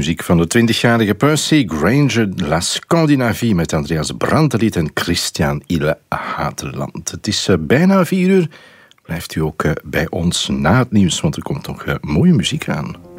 muziek van de 20-jarige Percy Granger, La Scandinavie met Andreas Brandelied en Christian Ille Hateland. Het is bijna 4 uur. Blijft u ook bij ons na het nieuws, want er komt nog mooie muziek aan.